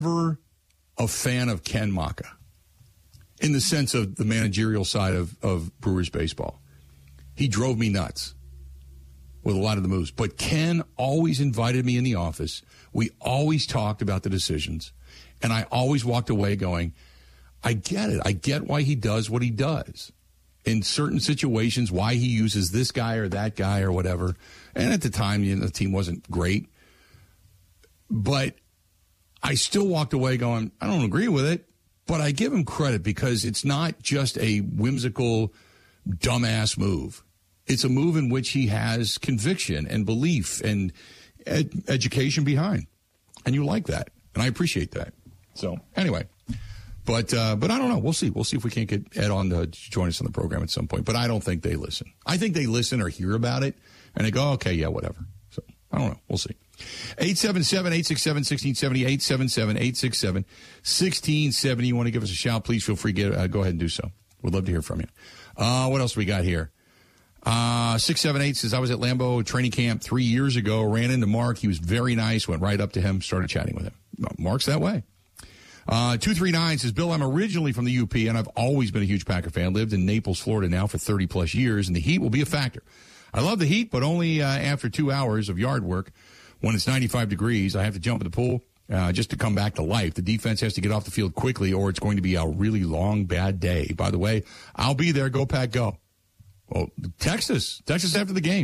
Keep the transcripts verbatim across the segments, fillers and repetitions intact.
never a fan of Ken Maka in the sense of the managerial side of, of Brewers baseball. He drove me nuts with a lot of the moves. But Ken always invited me in the office. We always talked about the decisions. And I always walked away going, I get it. I get why he does what he does. In certain situations, why he uses this guy or that guy or whatever. And at the time, you know, the team wasn't great. But I still walked away going, I don't agree with it. But I give him credit because it's not just a whimsical, dumbass move. It's a move in which he has conviction and belief and ed- education behind. And you like that. And I appreciate that. So, anyway. But uh, but I don't know. We'll see. We'll see if we can't get Ed on to join us on the program at some point. But I don't think they listen. I think they listen or hear about it, and they go, okay, yeah, whatever. So, I don't know. We'll see. eight seven seven, eight six seven, one six seven zero, eight seven seven, eight six seven, one six seven zero. You want to give us a shout, please feel free to get, uh, go ahead and do so. We'd love to hear from you. Uh, what else we got here? Uh, six seven eight says, I was at Lambeau training camp three years ago, ran into Mark. He was very nice, went right up to him, started chatting with him. Mark's that way. Uh, two three nine says, Bill, I'm originally from the U P, and I've always been a huge Packer fan. Lived in Naples, Florida now for thirty-plus years, and the heat will be a factor. I love the heat, but only uh, after two hours of yard work. When it's ninety-five degrees, I have to jump in the pool uh, just to come back to life. The defense has to get off the field quickly, or it's going to be a really long, bad day. By the way, I'll be there. Go, Pack, go. Well, Texas. Texas after the game.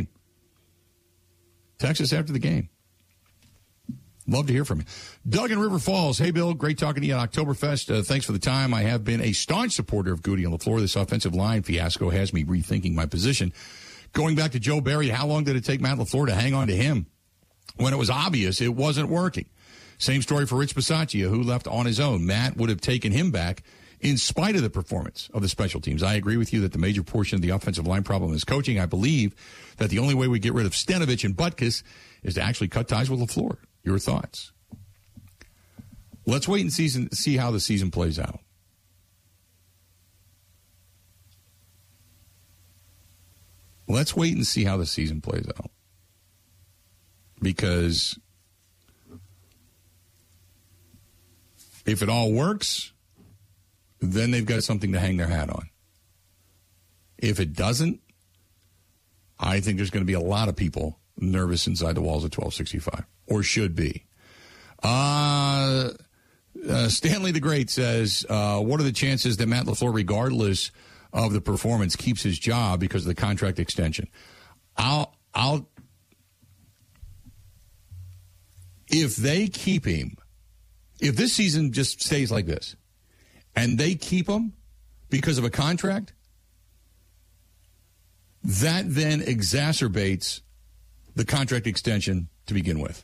Texas after the game. Love to hear from you. Doug in River Falls. Hey, Bill. Great talking to you at Oktoberfest. Uh, thanks for the time. I have been a staunch supporter of Goody on the floor. This offensive line fiasco has me rethinking my position. Going back to Joe Barry, how long did it take Matt LaFleur to hang on to him when it was obvious it wasn't working? Same story for Rich Bisaccia, who left on his own. Matt would have taken him back in spite of the performance of the special teams. I agree with you that the major portion of the offensive line problem is coaching. I believe that the only way we get rid of Stenavich and Butkus is to actually cut ties with LaFleur. Your thoughts? Let's wait and see, see how the season plays out. Let's wait and see how the season plays out. Because if it all works, then they've got something to hang their hat on. If it doesn't, I think there's going to be a lot of people nervous inside the walls of twelve sixty-five, or should be. Uh, uh, Stanley the Great says, uh, what are the chances that Matt LaFleur, regardless of the performance, keeps his job because of the contract extension? I'll, I'll, if they keep him, if this season just stays like this, and they keep him because of a contract, that then exacerbates the contract extension to begin with.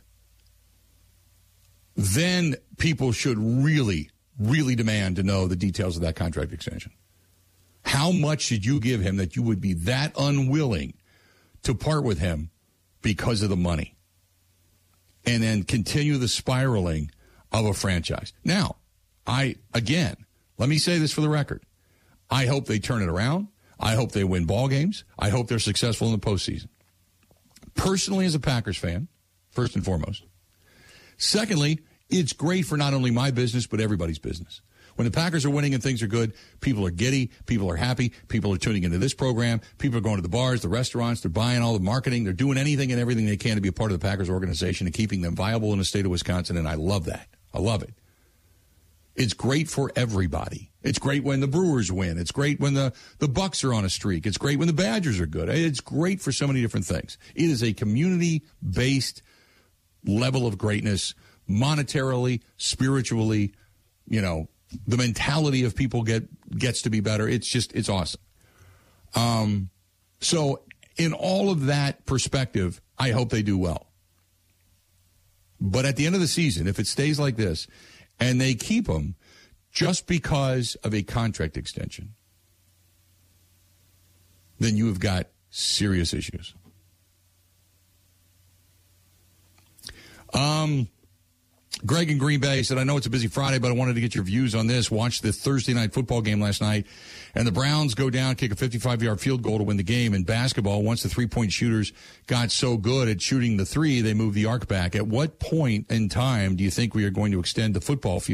Then people should really, really demand to know the details of that contract extension. How much should you give him that you would be that unwilling to part with him because of the money? And then continue the spiraling of a franchise. Now, I, again, let me say this for the record. I hope they turn it around. I hope they win ball games. I hope they're successful in the postseason. Personally, as a Packers fan, first and foremost. Secondly, it's great for not only my business, but everybody's business. When the Packers are winning and things are good, people are giddy, people are happy, people are tuning into this program, people are going to the bars, the restaurants, they're buying all the marketing, they're doing anything and everything they can to be a part of the Packers organization and keeping them viable in the state of Wisconsin, and I love that. I love it. It's great for everybody. It's great when the Brewers win. It's great when the, the Bucks are on a streak. It's great when the Badgers are good. It's great for so many different things. It is a community-based level of greatness, monetarily, spiritually, you know, the mentality of people get gets to be better. It's just, it's awesome. Um, so in all of that perspective, I hope they do well. But at the end of the season, if it stays like this, and they keep him just because of a contract extension, then you have got serious issues. Um, Greg in Green Bay said, I know it's a busy Friday, but I wanted to get your views on this. Watched the Thursday night football game last night, and the Browns go down, kick a fifty-five-yard field goal to win the game. In basketball, once the three-point shooters got so good at shooting the three, they moved the arc back. At what point in time do you think we are going to extend the football field